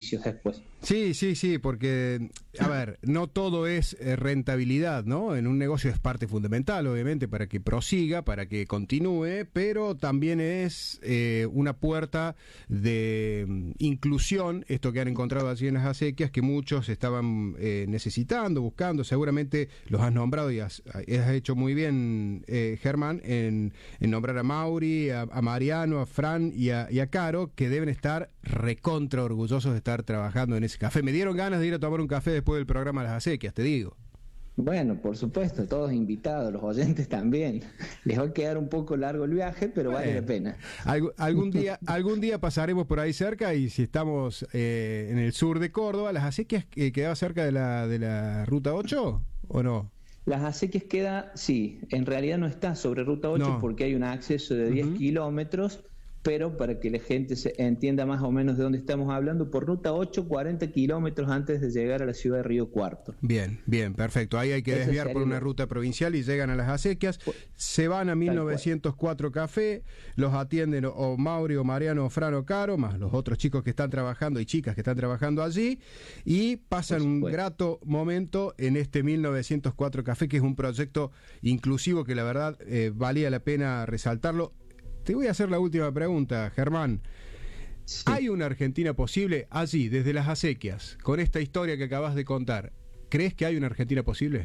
beneficios después. Sí, porque, a ver, no todo es rentabilidad, ¿no? En un negocio es parte fundamental, obviamente, para que prosiga, para que continúe, pero también es una puerta de inclusión, esto que han encontrado allí en las acequias, que muchos estaban necesitando, buscando. Seguramente los has nombrado y has hecho muy bien, Germán, en nombrar a Mauri, a Mariano, a Fran y a Caro, que deben estar recontra orgullosos de estar trabajando en ese café. Me dieron ganas de ir a tomar un café después del programa Las Acequias, te digo. Bueno, por supuesto, todos invitados, los oyentes también. Les va a quedar un poco largo el viaje, pero vale la pena. Algún día pasaremos por ahí cerca, y si estamos en el sur de Córdoba, ¿Las Acequias quedaba cerca de la Ruta 8 o no? Las Acequias queda, sí, en realidad no está sobre Ruta 8 porque hay un acceso de 10 kilómetros, pero para que la gente se entienda más o menos de dónde estamos hablando, por Ruta 8, 40 kilómetros antes de llegar a la ciudad de Río Cuarto. Bien, perfecto. Ahí hay que desviar por una ruta provincial y llegan a Las Acequias, se van a 1904 Café, los atienden o Mauri o Mariano o Fran o Caro, más los otros chicos que están trabajando y chicas que están trabajando allí, y pasan un grato momento en este 1904 Café, que es un proyecto inclusivo que la verdad valía la pena resaltarlo. Te voy a hacer la última pregunta, Germán. Sí. ¿Hay una Argentina posible allí, desde Las Acequias, con esta historia que acabas de contar? ¿Crees que hay una Argentina posible?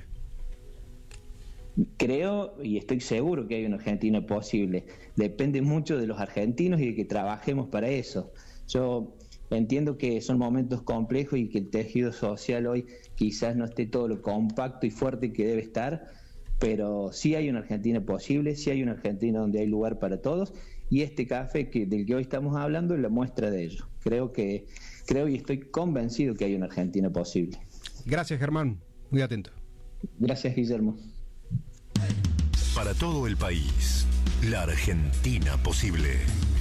Creo y estoy seguro que hay una Argentina posible. Depende mucho de los argentinos y de que trabajemos para eso. Yo entiendo que son momentos complejos y que el tejido social hoy quizás no esté todo lo compacto y fuerte que debe estar, pero sí hay una Argentina posible, sí hay una Argentina donde hay lugar para todos, y este café del que hoy estamos hablando es la muestra de ello. Creo y estoy convencido que hay una Argentina posible. Gracias, Germán. Muy atento. Gracias, Guillermo. Para todo el país, la Argentina posible.